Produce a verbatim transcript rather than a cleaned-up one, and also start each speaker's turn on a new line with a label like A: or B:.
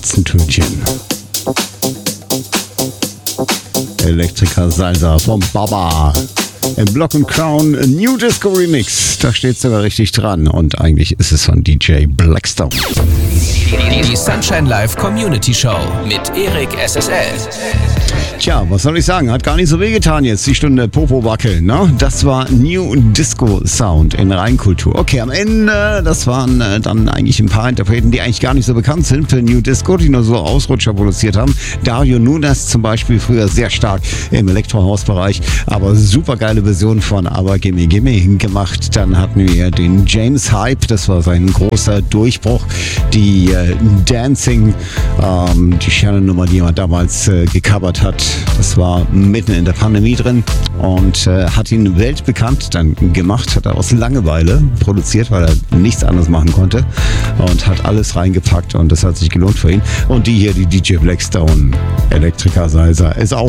A: Katzentönchen. Elektriker Salsa vom Baba. Im Block and Crown New Disco Remix. Da steht sogar richtig dran. Und eigentlich ist es von D J Blackstone.
B: Die Sunshine Live Community Show mit Erik S S L.
A: Tja, was soll ich sagen? Hat gar nicht so wehgetan jetzt, die Stunde Popo wackeln, ne? Das war New Disco Sound in Reinkultur. Okay, am Ende, das waren äh, dann eigentlich ein paar Interpreten, die eigentlich gar nicht so bekannt sind für New Disco, die nur so Ausrutscher produziert haben. Dario Nunes zum Beispiel, früher sehr stark im Elektrohausbereich, aber super geile Version von Aber Gimme Gimme gemacht. Dann hatten wir den James Hype, das war sein großer Durchbruch. Die äh, Dancing, ähm, die Shannon-Nummer, die man damals äh, gecovert hat. Das war mitten in der Pandemie drin und äh, hat ihn weltbekannt dann gemacht, hat er aus Langeweile produziert, weil er nichts anderes machen konnte und hat alles reingepackt und das hat sich gelohnt für ihn. Und die hier, die D J Blackstone, Elektriker Salsa, ist auch